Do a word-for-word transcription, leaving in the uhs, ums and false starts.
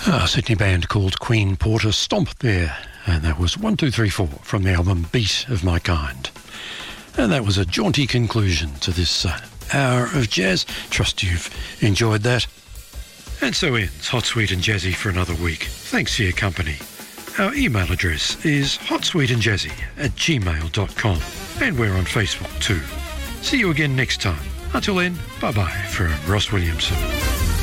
A Sydney band called Queen Porter Stomp there, and that was one two three four from the album Beat of My Kind. And that was a jaunty conclusion to this uh, hour of jazz. Trust you've enjoyed that. And so ends Hot, Sweet and Jazzy for another week. Thanks for your company. Our email address is hotsweetandjazzy at gmail dot com, and we're on Facebook too. See you again next time. Until then, bye-bye from Ross Williamson.